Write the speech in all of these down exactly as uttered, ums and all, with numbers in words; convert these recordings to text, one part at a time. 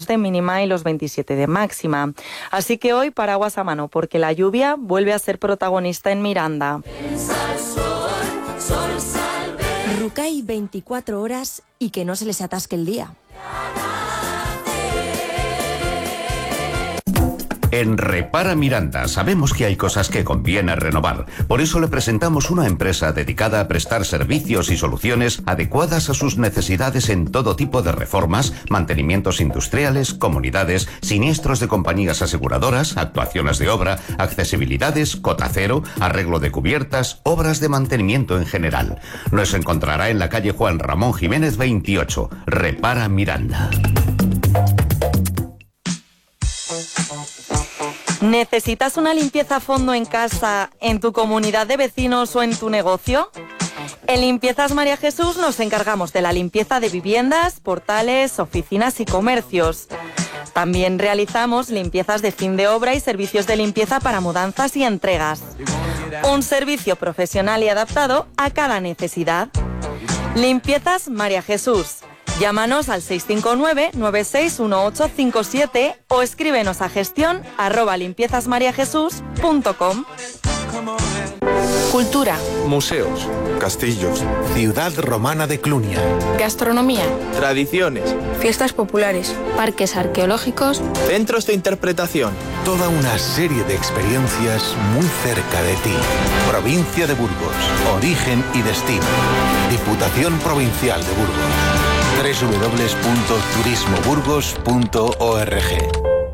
de mínima y los veintisiete de máxima. Así que hoy paraguas a mano, porque la lluvia vuelve a ser protagonista en Miranda. Rucay veinticuatro horas y que no se les atasque el día. En Repara Miranda sabemos que hay cosas que conviene renovar. Por eso le presentamos una empresa dedicada a prestar servicios y soluciones adecuadas a sus necesidades en todo tipo de reformas, mantenimientos industriales, comunidades, siniestros de compañías aseguradoras, actuaciones de obra, accesibilidades, cota cero, arreglo de cubiertas, obras de mantenimiento en general. Nos encontrará en la calle Juan Ramón Jiménez veintiocho. Repara Miranda. ¿Necesitas una limpieza a fondo en casa, en tu comunidad de vecinos o en tu negocio? En Limpiezas María Jesús nos encargamos de la limpieza de viviendas, portales, oficinas y comercios. También realizamos limpiezas de fin de obra y servicios de limpieza para mudanzas y entregas. Un servicio profesional y adaptado a cada necesidad. Limpiezas María Jesús. Llámanos al seis cinco nueve, nueve seis uno ocho cinco siete o escríbenos a gestión arroba limpiezas maría jesús punto com. Cultura. Museos. Castillos. Ciudad romana de Clunia. Gastronomía. Tradiciones. Fiestas populares. Parques arqueológicos. Centros de interpretación. Toda una serie de experiencias muy cerca de ti. Provincia de Burgos. Origen y destino. Diputación Provincial de Burgos. doble u doble u doble u punto turismo burgos punto org.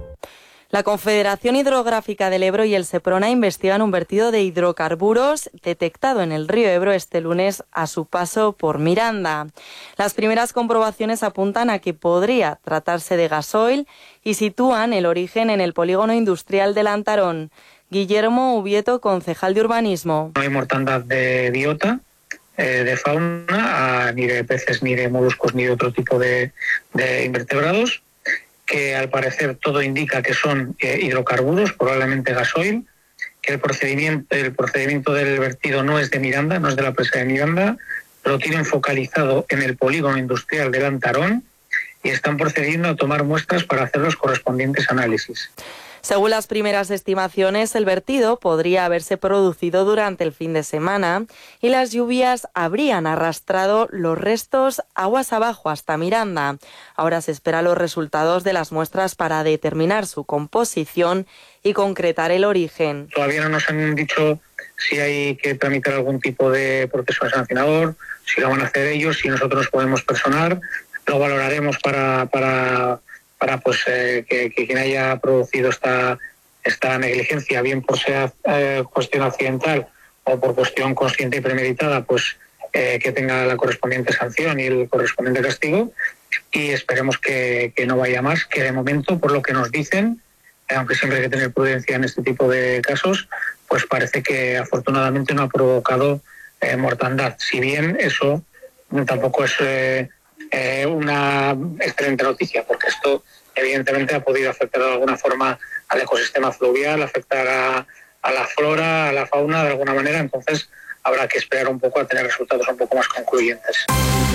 La Confederación Hidrográfica del Ebro y el Seprona investigan un vertido de hidrocarburos detectado en el río Ebro este lunes a su paso por Miranda. Las primeras comprobaciones apuntan a que podría tratarse de gasoil y sitúan el origen en el polígono industrial de Lantarón. Guillermo Ubieto, concejal de Urbanismo. No hay mortandad de biota, eh, de fauna, ni de peces, ni de moluscos, ni de otro tipo de, de invertebrados, que al parecer todo indica que son eh, hidrocarburos, probablemente gasoil, que el procedimiento, el procedimiento del vertido no es de Miranda, no es de la presa de Miranda, lo tienen focalizado en el polígono industrial de Lantarón y están procediendo a tomar muestras para hacer los correspondientes análisis. Según las primeras estimaciones, el vertido podría haberse producido durante el fin de semana y las lluvias habrían arrastrado los restos aguas abajo hasta Miranda. Ahora se esperan los resultados de las muestras para determinar su composición y concretar el origen. Todavía no nos han dicho si hay que tramitar algún tipo de proceso sancionador, si lo van a hacer ellos, si nosotros nos podemos personar. Lo valoraremos para... para para pues eh, que, que quien haya producido esta, esta negligencia, bien por ser eh, cuestión accidental o por cuestión consciente y premeditada, pues eh, que tenga la correspondiente sanción y el correspondiente castigo, y esperemos que, que no vaya más, que de momento, por lo que nos dicen, aunque siempre hay que tener prudencia en este tipo de casos, pues parece que afortunadamente no ha provocado eh, mortandad, si bien eso tampoco es... Eh, Eh, una excelente noticia, porque esto evidentemente ha podido afectar de alguna forma al ecosistema fluvial, afectar a, a la flora, a la fauna de alguna manera, entonces habrá que esperar un poco a tener resultados un poco más concluyentes.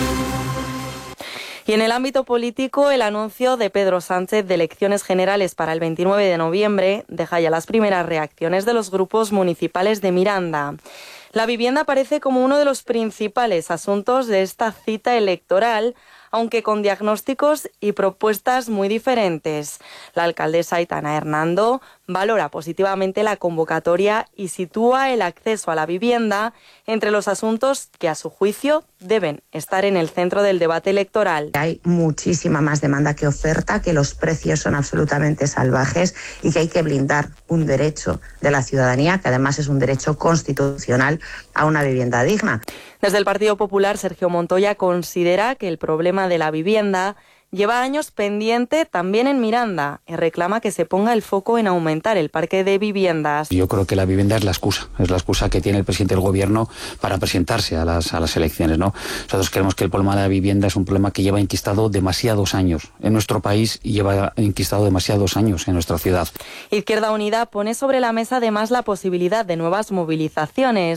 Y en el ámbito político, el anuncio de Pedro Sánchez de elecciones generales para el veintinueve de noviembre deja ya las primeras reacciones de los grupos municipales de Miranda. La vivienda aparece como uno de los principales asuntos de esta cita electoral, aunque con diagnósticos y propuestas muy diferentes. La alcaldesa Aitana Hernando valora positivamente la convocatoria y sitúa el acceso a la vivienda entre los asuntos que, a su juicio, deben estar en el centro del debate electoral. Hay muchísima más demanda que oferta, que los precios son absolutamente salvajes y que hay que blindar un derecho de la ciudadanía, que además es un derecho constitucional, a una vivienda digna. Desde el Partido Popular, Sergio Montoya considera que el problema de la vivienda lleva años pendiente también en Miranda y reclama que se ponga el foco en aumentar el parque de viviendas. Yo creo que la vivienda es la excusa, es la excusa que tiene el presidente del gobierno para presentarse a las, a las elecciones, ¿no? Nosotros creemos que el problema de la vivienda es un problema que lleva enquistado demasiados años en nuestro país y lleva enquistado demasiados años en nuestra ciudad. Izquierda Unida pone sobre la mesa además la posibilidad de nuevas movilizaciones.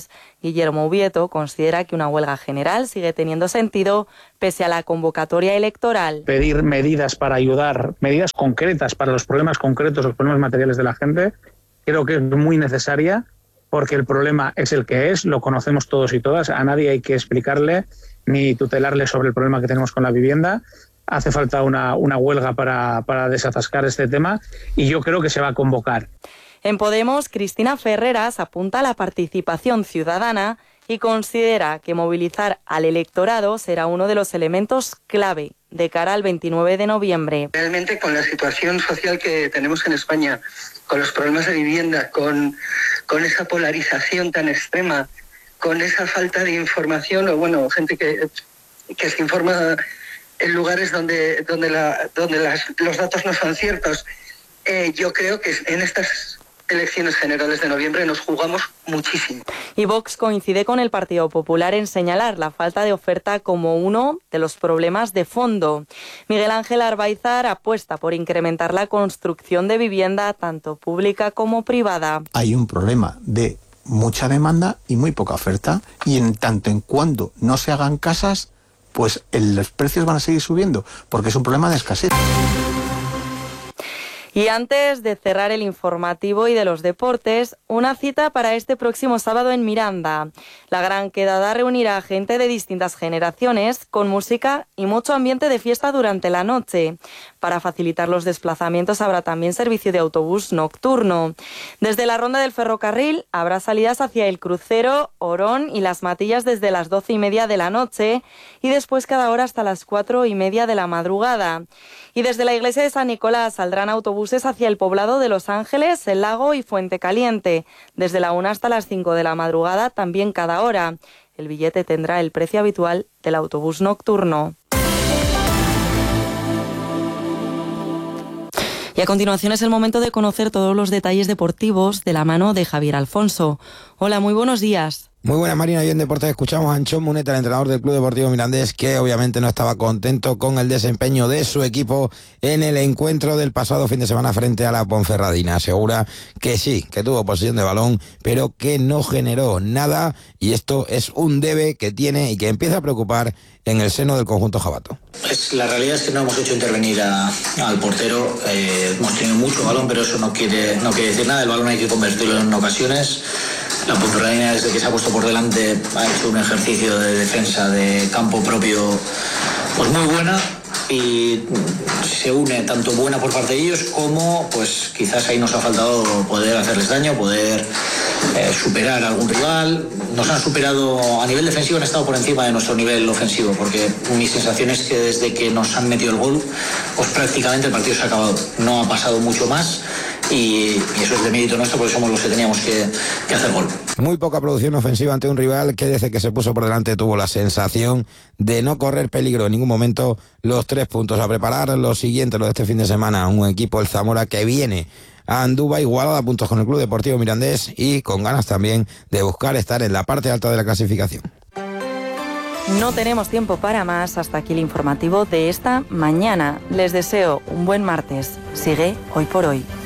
Guillermo Ubieto considera que una huelga general sigue teniendo sentido pese a la convocatoria electoral. Pedir medidas para ayudar, medidas concretas para los problemas concretos, los problemas materiales de la gente, creo que es muy necesaria porque el problema es el que es, lo conocemos todos y todas, a nadie hay que explicarle ni tutelarle sobre el problema que tenemos con la vivienda. Hace falta una, una huelga para, para desatascar este tema y yo creo que se va a convocar. En Podemos, Cristina Ferreras apunta a la participación ciudadana y considera que movilizar al electorado será uno de los elementos clave de cara al veintinueve de noviembre. Realmente con la situación social que tenemos en España, con los problemas de vivienda, con, con esa polarización tan extrema, con esa falta de información, o bueno, gente que, que se informa en lugares donde, donde, la, donde las, los datos no son ciertos, eh, yo creo que en estas elecciones generales de noviembre nos jugamos muchísimo. Y Vox coincide con el Partido Popular en señalar la falta de oferta como uno de los problemas de fondo. Miguel Ángel Arbaizar apuesta por incrementar la construcción de vivienda tanto pública como privada. Hay un problema de mucha demanda y muy poca oferta, y en tanto en cuando no se hagan casas, pues el, los precios van a seguir subiendo, porque es un problema de escasez. Y antes de cerrar el informativo y de los deportes, una cita para este próximo sábado en Miranda. La gran quedada reunirá a gente de distintas generaciones con música y mucho ambiente de fiesta durante la noche. Para facilitar los desplazamientos habrá también servicio de autobús nocturno. Desde la Ronda del Ferrocarril habrá salidas hacia el Crucero, Orón y Las Matillas desde las doce y media de la noche y después cada hora hasta las cuatro y media de la madrugada. Y desde la iglesia de San Nicolás saldrán autobuses hacia el poblado de Los Ángeles, El Lago y Fuente Caliente, desde la una hasta las cinco de la madrugada, también cada hora. El billete tendrá el precio habitual del autobús nocturno. Y a continuación es el momento de conocer todos los detalles deportivos de la mano de Javier Alfonso. Hola, muy buenos días. Muy buenas, Marina. Y en Deportes escuchamos a Anchón Muneta, el entrenador del Club Deportivo Mirandés, que obviamente no estaba contento con el desempeño de su equipo en el encuentro del pasado fin de semana frente a la Ponferradina. Asegura que sí, que tuvo posesión de balón, pero que no generó nada, y esto es un debe que tiene y que empieza a preocupar en el seno del conjunto jabato. Es, la realidad es que no hemos hecho intervenir a, al portero, eh, hemos tenido mucho balón, pero eso no quiere, no quiere decir nada. El balón hay que convertirlo en ocasiones. La Ponferradina, desde que se ha puesto por delante, ha hecho un ejercicio de defensa de campo propio pues muy buena, y se une tanto buena por parte de ellos como pues quizás ahí nos ha faltado poder hacerles daño, poder eh, superar a algún rival. Nos han superado a nivel defensivo, han estado por encima de nuestro nivel ofensivo, porque mi sensación es que desde que nos han metido el gol pues prácticamente el partido se ha acabado, no ha pasado mucho más. Y, y eso es de mérito nuestro, porque somos los que teníamos que, que hacer gol. Muy poca producción ofensiva ante un rival que desde que se puso por delante tuvo la sensación de no correr peligro en ningún momento. Los tres puntos a preparar, lo siguiente, lo de este fin de semana, un equipo, el Zamora, que viene a Andúba igualado a puntos con el Club Deportivo Mirandés y con ganas también de buscar estar en la parte alta de la clasificación. No tenemos tiempo para más. Hasta aquí el informativo de esta mañana. Les deseo un buen martes. Sigue Hoy por Hoy.